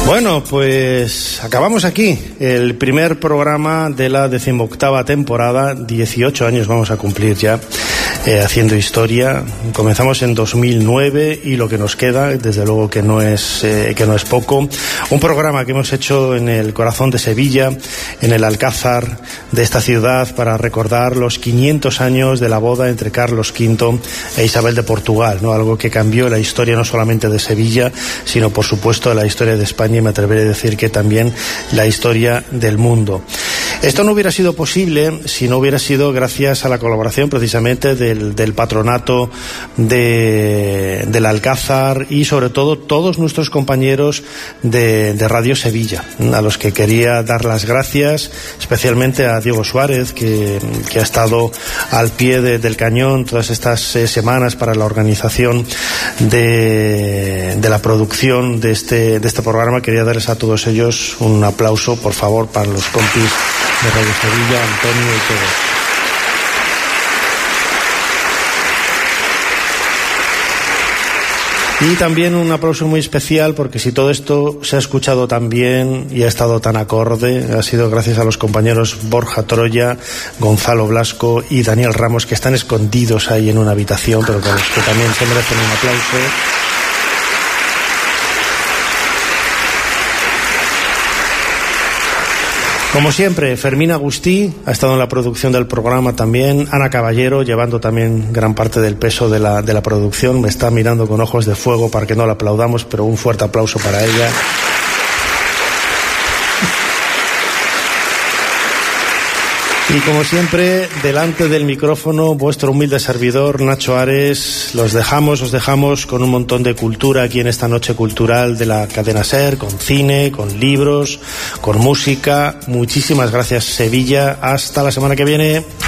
Bueno, pues acabamos aquí el primer programa de la 18ª temporada. 18 años vamos a cumplir ya haciendo historia. Comenzamos en 2009 y lo que nos queda, desde luego que no es poco. Un programa que hemos hecho en el corazón de Sevilla, en el Alcázar de esta ciudad, para recordar los 500 años de la boda entre Carlos V e Isabel de Portugal, ¿no? Algo que cambió la historia no solamente de Sevilla, sino por supuesto la historia de España, y me atreveré a decir que también la historia del mundo. Esto no hubiera sido posible si no hubiera sido gracias a la colaboración precisamente del patronato del Alcázar y sobre todo todos nuestros compañeros de Radio Sevilla, a los que quería dar las gracias, especialmente a Diego Suárez, que ha estado al pie del cañón todas estas semanas para la organización de la producción de este programa. Quería darles a todos ellos un aplauso, por favor, para los compis de Radio Sevilla, Antonio y todos. Y también un aplauso muy especial, porque si todo esto se ha escuchado tan bien y ha estado tan acorde, ha sido gracias a los compañeros Borja Troya, Gonzalo Blasco y Daniel Ramos, que están escondidos ahí en una habitación, pero que también se merecen un aplauso. Como siempre, Fermín Agustí ha estado en la producción del programa también. Ana Caballero, llevando también gran parte del peso de la producción. Me está mirando con ojos de fuego para que no la aplaudamos, pero un fuerte aplauso para ella. Y como siempre, delante del micrófono, vuestro humilde servidor, Nacho Ares. Os dejamos con un montón de cultura aquí en esta noche cultural de la cadena SER, con cine, con libros, con música. Muchísimas gracias, Sevilla. Hasta la semana que viene.